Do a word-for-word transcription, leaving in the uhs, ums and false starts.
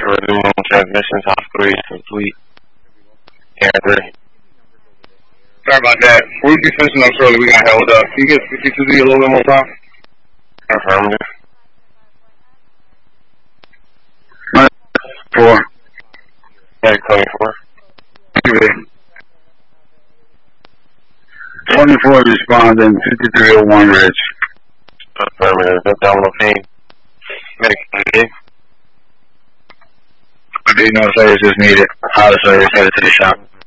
Resume transmissions, hospital is complete. And ready. Sorry about that. We'll be finishing up shortly. We got held up. Can you get fifty-two Z a little bit more time? Affirmative. Four. Yeah, twenty-four. twenty-four responding, fifty-three oh one Ridge. Affirmative. Abdominal pain. Medication. No services needed. Out of service headed to the shop.